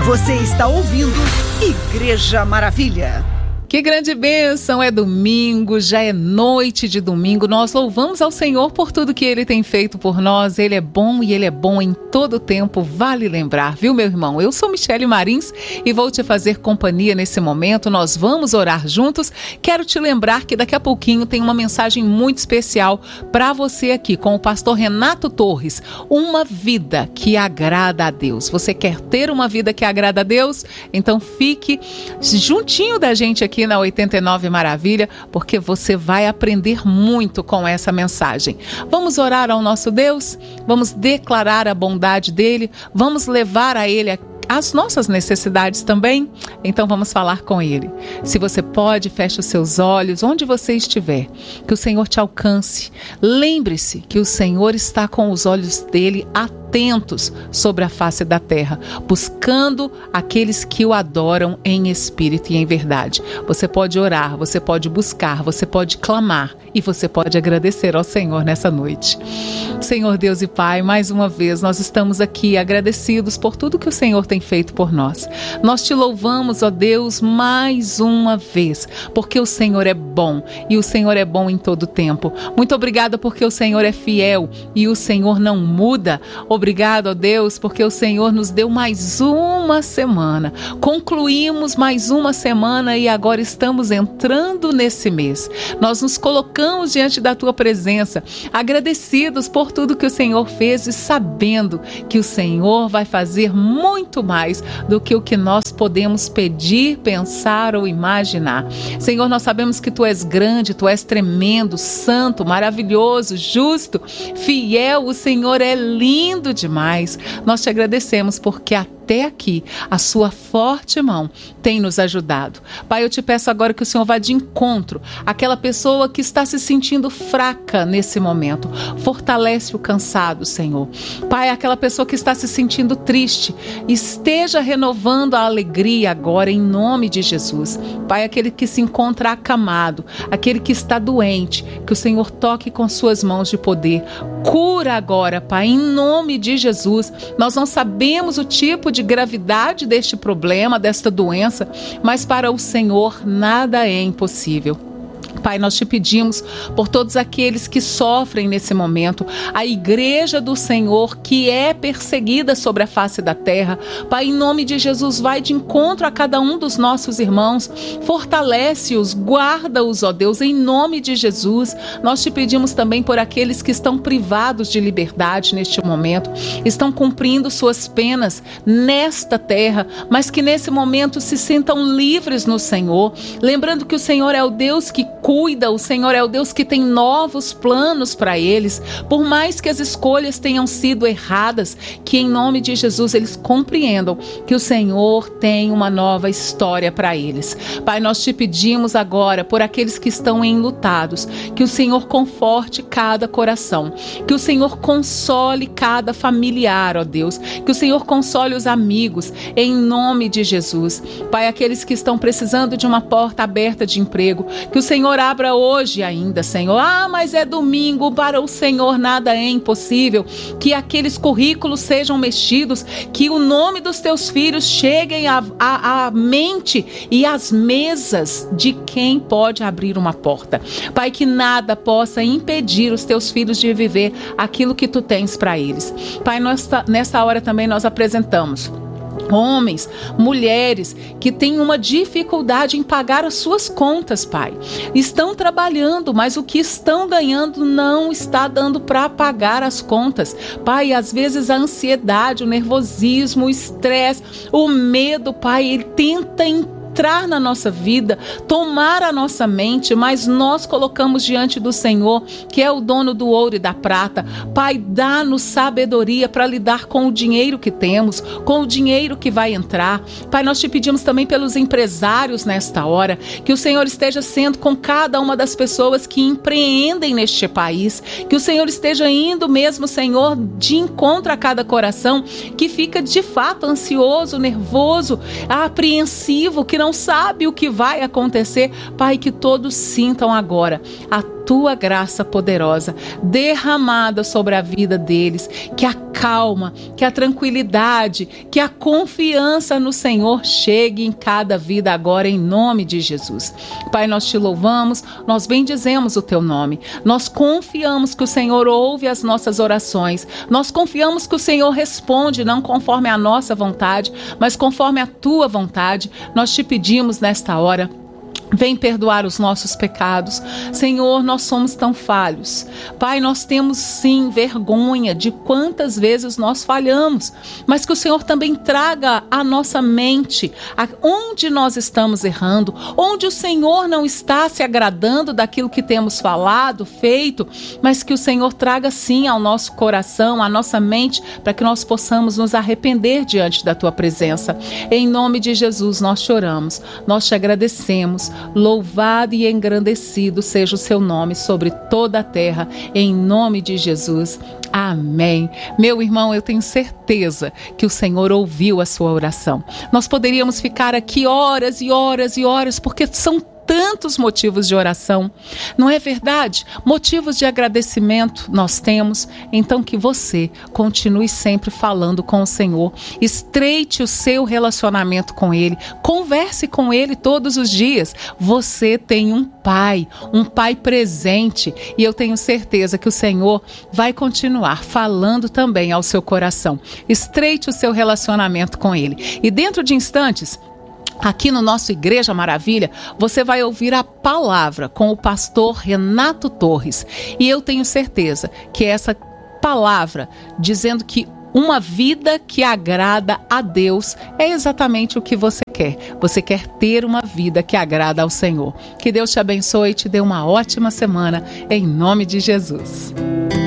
Você está ouvindo Igreja Maravilha. Que grande bênção, é domingo, já é noite de domingo, nós louvamos ao Senhor por tudo que Ele tem feito por nós, Ele é bom e Ele é bom em todo tempo, vale lembrar, viu meu irmão? Eu sou Michele Marins e vou te fazer companhia nesse momento, nós vamos orar juntos, quero te lembrar que daqui a pouquinho tem uma mensagem muito especial para você aqui com o pastor Renato Torres, uma vida que agrada a Deus. Você quer ter uma vida que agrada a Deus? Então fique juntinho da gente aqui na 89 Maravilha, porque você vai aprender muito com essa mensagem. Vamos orar ao nosso Deus? Vamos declarar a bondade dele? Vamos levar a ele as nossas necessidades também? Então vamos falar com Ele. Se você pode, feche os seus olhos, onde você estiver, que o Senhor te alcance. Lembre-se que o Senhor está com os olhos dele atentos sobre a face da terra, buscando aqueles que o adoram em espírito e em verdade. Você pode orar, você pode buscar, você pode clamar e você pode agradecer ao Senhor nessa noite. Senhor Deus e Pai, mais uma vez nós estamos aqui agradecidos por tudo que o Senhor tem feito por nós. Nós te louvamos, ó Deus, mais uma vez, porque o Senhor é bom e o Senhor é bom em todo tempo. Muito obrigada porque o Senhor é fiel e o Senhor não muda. Obrigado, ó Deus, porque o Senhor nos deu mais uma semana. Concluímos mais uma semana e agora estamos entrando nesse mês. Nós nos colocamos diante da Tua presença, agradecidos por tudo que o Senhor fez e sabendo que o Senhor vai fazer muito mais do que o que nós podemos pedir, pensar ou imaginar. Senhor, nós sabemos que Tu és grande, Tu és tremendo, santo, maravilhoso, justo, fiel. O Senhor é lindo demais. Nós te agradecemos porque até aqui a sua forte mão tem nos ajudado. Pai, eu te peço agora que o Senhor vá de encontro àquela pessoa que está se sentindo fraca nesse momento. Fortalece o cansado, Senhor. Pai, aquela pessoa que está se sentindo triste, esteja renovando a alegria agora em nome de Jesus. Pai, aquele que se encontra acamado, aquele que está doente, que o Senhor toque com suas mãos de poder. Cura agora, Pai, em nome de Jesus. Nós não sabemos o tipo de gravidade deste problema, desta doença, mas para o Senhor nada é impossível. Pai, nós te pedimos por todos aqueles que sofrem nesse momento, a igreja do Senhor que é perseguida sobre a face da terra. Pai, em nome de Jesus, vai de encontro a cada um dos nossos irmãos, fortalece-os, guarda-os, ó Deus, em nome de Jesus. Nós te pedimos também por aqueles que estão privados de liberdade neste momento, estão cumprindo suas penas nesta terra, mas que nesse momento se sintam livres no Senhor, lembrando que o Senhor é o Deus que cuida, o Senhor é o Deus que tem novos planos para eles, por mais que as escolhas tenham sido erradas, que em nome de Jesus eles compreendam que o Senhor tem uma nova história para eles. Pai, nós te pedimos agora por aqueles que estão enlutados, que o Senhor conforte cada coração, que o Senhor console cada familiar, ó Deus, que o Senhor console os amigos, em nome de Jesus. Pai, aqueles que estão precisando de uma porta aberta de emprego, que o Senhor abra hoje ainda, Senhor. Mas é domingo, para o Senhor nada é impossível. Que aqueles currículos sejam mexidos, que o nome dos teus filhos cheguem à mente e às mesas de quem pode abrir uma porta. Pai, que nada possa impedir os teus filhos de viver aquilo que tu tens para eles. Pai, nesta hora também nós apresentamos homens, mulheres que têm uma dificuldade em pagar as suas contas, Pai. Estão trabalhando, mas o que estão ganhando não está dando para pagar as contas. Pai, às vezes a ansiedade, o nervosismo, o estresse, o medo, Pai, ele tenta entrar na nossa vida, tomar a nossa mente, mas nós colocamos diante do Senhor, que é o dono do ouro e da prata. Pai, dá-nos sabedoria para lidar com o dinheiro que temos, com o dinheiro que vai entrar. Pai, nós te pedimos também pelos empresários nesta hora, que o Senhor esteja sendo com cada uma das pessoas que empreendem neste país, que o Senhor esteja indo mesmo, Senhor, de encontro a cada coração que fica de fato ansioso, nervoso, apreensivo, que não sabe o que vai acontecer. Pai, que todos sintam agora a tua graça poderosa derramada sobre a vida deles, que a calma, que a tranquilidade, que a confiança no Senhor chegue em cada vida agora, em nome de Jesus. Pai, nós te louvamos, nós bendizemos o teu nome, nós confiamos que o Senhor ouve as nossas orações, nós confiamos que o Senhor responde não conforme a nossa vontade, mas conforme a tua vontade. Nós te pedimos nesta hora, vem perdoar os nossos pecados. Senhor, nós somos tão falhos. Pai, nós temos sim vergonha de quantas vezes nós falhamos, mas que o Senhor também traga à nossa mente onde nós estamos errando, onde o Senhor não está se agradando daquilo que temos falado, feito, mas que o Senhor traga sim ao nosso coração, à nossa mente, para que nós possamos nos arrepender diante da tua presença. Em nome de Jesus nós te oramos, nós te agradecemos. Louvado e engrandecido seja o seu nome sobre toda a terra, em nome de Jesus. Amém. Meu irmão, eu tenho certeza que o Senhor ouviu a sua oração. Nós poderíamos ficar aqui horas e horas e horas, porque são tantos motivos de oração, não é verdade? Motivos de agradecimento nós temos. Então que você continue sempre falando com o Senhor, estreite o seu relacionamento com Ele, converse com Ele todos os dias. Você tem um Pai presente, e eu tenho certeza que o Senhor vai continuar falando também ao seu coração. Estreite o seu relacionamento com Ele. E dentro de instantes, aqui no nosso Igreja Maravilha, você vai ouvir a palavra com o pastor Renato Torres. E eu tenho certeza que essa palavra, dizendo que uma vida que agrada a Deus, é exatamente o que você quer. Você quer ter uma vida que agrada ao Senhor. Que Deus te abençoe e te dê uma ótima semana, em nome de Jesus.